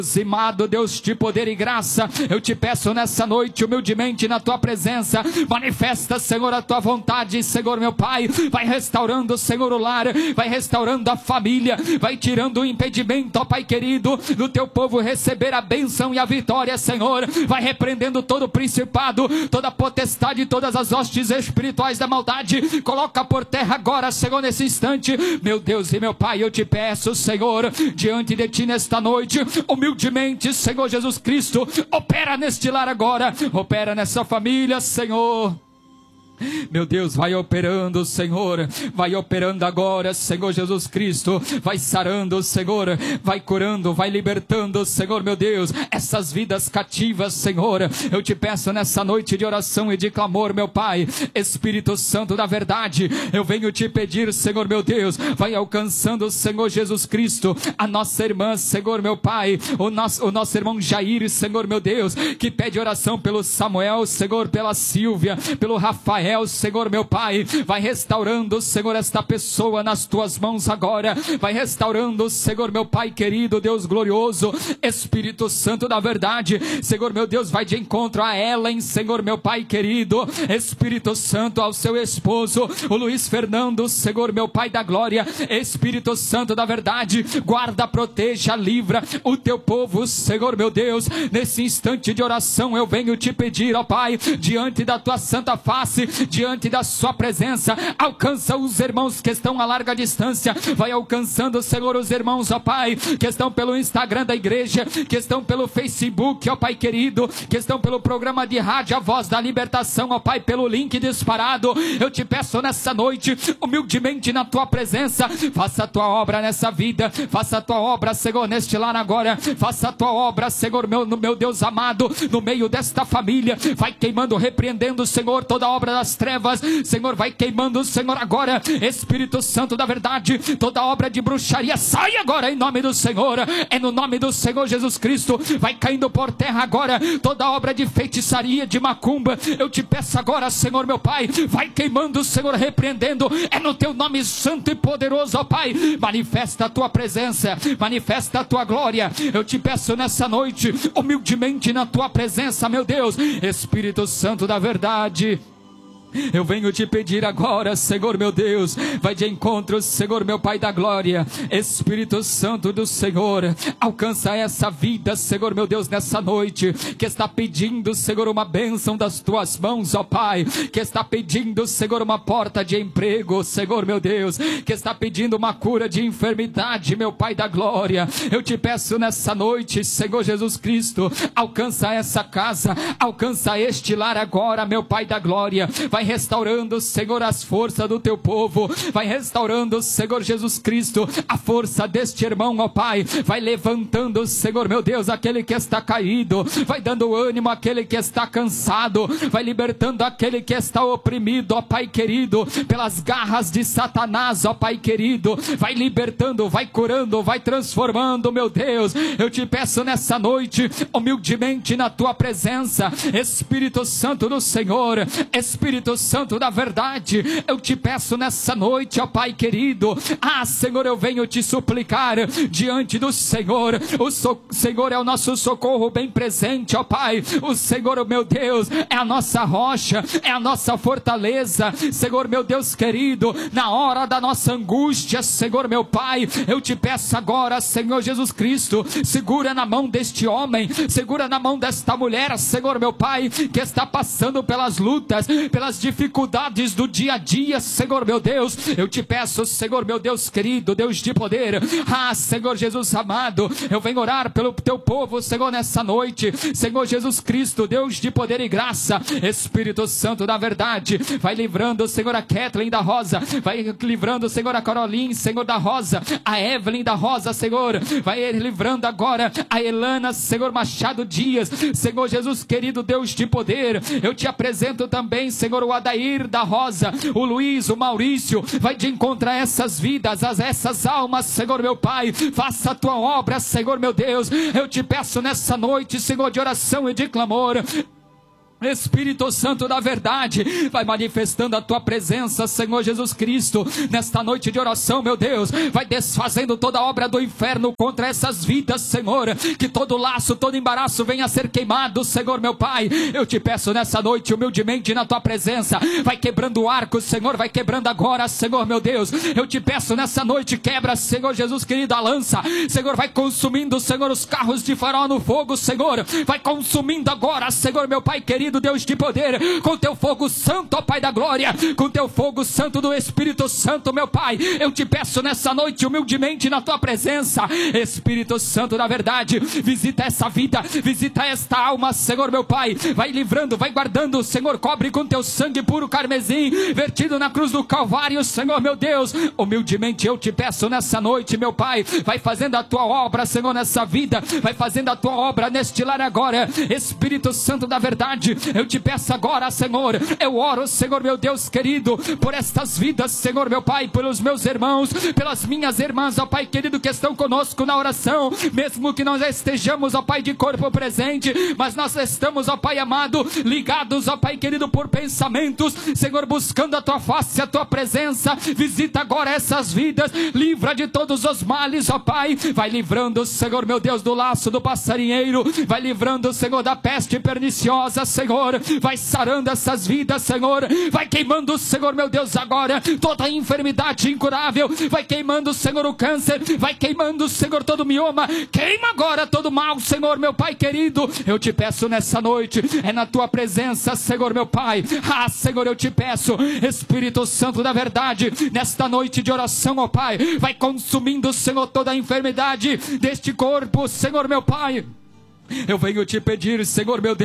Amado Deus de poder e graça, eu te peço nessa noite, humildemente na tua presença, manifesta, Senhor, a tua vontade, Senhor meu Pai. Vai restaurando, Senhor, o lar, vai restaurando a família, vai tirando o impedimento, ó Pai querido, do teu povo receber a bênção e a vitória, Senhor. Vai repreendendo todo o principado, toda a potestade, todas as hostes espirituais da maldade. Coloca por terra agora, Senhor, nesse instante, meu Deus e meu Pai. Eu te peço, Senhor, diante de ti nesta noite, humildemente, Senhor Jesus Cristo, opera neste lar agora, opera nessa família, Senhor. Meu Deus, vai operando, Senhor, vai operando agora, Senhor Jesus Cristo, vai sarando, Senhor, vai curando, vai libertando, Senhor, meu Deus, essas vidas cativas, Senhor. Eu te peço nessa noite de oração e de clamor, meu Pai, Espírito Santo da verdade, eu venho te pedir, Senhor, meu Deus, vai alcançando, Senhor Jesus Cristo, a nossa irmã, Senhor, meu Pai, o nosso irmão Jair, Senhor, meu Deus, que pede oração pelo Samuel, Senhor, pela Silvia, pelo Rafael, Senhor meu Pai. Vai restaurando, Senhor, esta pessoa nas tuas mãos agora. Vai restaurando, Senhor meu Pai querido, Deus glorioso, Espírito Santo da verdade, Senhor meu Deus, vai de encontro a Ellen, Senhor meu Pai querido, Espírito Santo, ao seu esposo, o Luiz Fernando, Senhor meu Pai da glória, Espírito Santo da verdade, guarda, proteja, livra o teu povo, Senhor meu Deus. Nesse instante de oração eu venho te pedir, ó Pai, diante da tua santa face, diante da sua presença, alcança os irmãos que estão a larga distância, vai alcançando, Senhor, os irmãos, ó Pai, que estão pelo Instagram da igreja, que estão pelo Facebook, ó Pai querido, que estão pelo programa de rádio A Voz da Libertação, ó Pai, pelo link disparado. Eu te peço nessa noite, humildemente na tua presença, faça a tua obra nessa vida, faça a tua obra, Senhor, neste lar agora, faça a tua obra, Senhor, meu Deus amado, no meio desta família, vai queimando, repreendendo, Senhor, toda a obra das trevas, Senhor, vai queimando, Senhor, agora, Espírito Santo da verdade, toda obra de bruxaria, sai agora em nome do Senhor, é no nome do Senhor Jesus Cristo, vai caindo por terra agora, toda obra de feitiçaria, de macumba, eu te peço agora, Senhor meu Pai, vai queimando, Senhor, repreendendo, é no teu nome santo e poderoso, ó Pai, manifesta a tua presença, manifesta a tua glória, eu te peço nessa noite, humildemente na tua presença, meu Deus, Espírito Santo da verdade, eu venho te pedir agora, Senhor meu Deus, vai de encontro, Senhor meu Pai da glória, Espírito Santo do Senhor, alcança essa vida, Senhor meu Deus, nessa noite, que está pedindo, Senhor, uma bênção das tuas mãos, ó Pai, que está pedindo, Senhor, uma porta de emprego, Senhor meu Deus, que está pedindo uma cura de enfermidade, meu Pai da glória. Eu te peço nessa noite, Senhor Jesus Cristo, alcança essa casa, alcança este lar agora, meu Pai da glória, vai restaurando, Senhor, as forças do teu povo, vai restaurando, Senhor Jesus Cristo, a força deste irmão, ó Pai, vai levantando, Senhor meu Deus, aquele que está caído, vai dando ânimo àquele que está cansado, vai libertando aquele que está oprimido, ó Pai querido, pelas garras de Satanás, ó Pai querido, vai libertando, vai curando, vai transformando, meu Deus. Eu te peço nessa noite, humildemente na tua presença, Espírito Santo do Senhor, Espírito Santo da verdade, eu te peço nessa noite, ó Pai querido, Senhor, eu venho te suplicar diante do Senhor, Senhor é o nosso socorro bem presente, ó Pai, o Senhor, meu Deus, é a nossa rocha, é a nossa fortaleza, Senhor, meu Deus querido, na hora da nossa angústia, Senhor, meu Pai, eu te peço agora, Senhor Jesus Cristo, segura na mão deste homem, segura na mão desta mulher, Senhor, meu Pai, que está passando pelas lutas, pelas dificuldades do dia a dia, Senhor meu Deus, eu te peço, Senhor meu Deus querido, Deus de poder, Senhor Jesus amado, eu venho orar pelo teu povo, Senhor, nessa noite, Senhor Jesus Cristo, Deus de poder e graça, Espírito Santo da verdade, vai livrando, Senhor, a Kathleen da Rosa, vai livrando, Senhor, a Caroline, Senhor, da Rosa, a Evelyn da Rosa, Senhor, vai livrando agora a Elana, Senhor, Machado Dias, Senhor Jesus querido, Deus de poder, eu te apresento também, Senhor, o Adair da Rosa, o Luiz, o Maurício, vai de encontrar essas vidas, essas almas, Senhor meu Pai, faça a tua obra, Senhor meu Deus, eu te peço nessa noite, Senhor, de oração e de clamor, Espírito Santo da verdade, vai manifestando a tua presença, Senhor Jesus Cristo, nesta noite de oração, meu Deus, vai desfazendo toda a obra do inferno contra essas vidas, Senhor, que todo laço, todo embaraço venha a ser queimado, Senhor meu Pai. Eu te peço nessa noite, humildemente na tua presença, vai quebrando o arco, Senhor, vai quebrando agora, Senhor meu Deus. Eu te peço nessa noite, quebra, Senhor Jesus querido, a lança, Senhor, vai consumindo, Senhor, os carros de Faraó no fogo, Senhor, vai consumindo agora, Senhor meu Pai querido, Deus de poder, com teu fogo santo, ó Pai da glória, com teu fogo santo do Espírito Santo, meu Pai. Eu te peço nessa noite, humildemente na tua presença, Espírito Santo da verdade, visita essa vida, visita esta alma, Senhor meu Pai, vai livrando, vai guardando, Senhor, cobre com teu sangue puro carmesim, vertido na cruz do Calvário, Senhor meu Deus. Humildemente eu te peço nessa noite, meu Pai, vai fazendo a tua obra, Senhor, nessa vida, vai fazendo a tua obra neste lar agora, Espírito Santo da verdade. Eu te peço agora, Senhor, eu oro, Senhor meu Deus querido, por estas vidas, Senhor meu Pai, pelos meus irmãos, pelas minhas irmãs, ó Pai querido, que estão conosco na oração, mesmo que nós estejamos, ó Pai, de corpo presente, mas nós estamos, ó Pai amado, ligados, ó Pai querido, por pensamentos, Senhor, buscando a tua face, a tua presença. Visita agora essas vidas, livra de todos os males, ó Pai, vai livrando, Senhor meu Deus, do laço do passarinheiro, vai livrando, Senhor, da peste perniciosa, Senhor, vai sarando essas vidas, Senhor, vai queimando, Senhor meu Deus, agora toda a enfermidade incurável, vai queimando, Senhor, o câncer, vai queimando, Senhor, todo o mioma, queima agora todo mal, Senhor meu Pai querido. Eu te peço nessa noite, é na tua presença, Senhor meu Pai, Senhor, eu te peço, Espírito Santo da verdade, nesta noite de oração, ó Pai, vai consumindo, Senhor, toda a enfermidade deste corpo, Senhor meu Pai. Eu venho te pedir, Senhor meu Deus,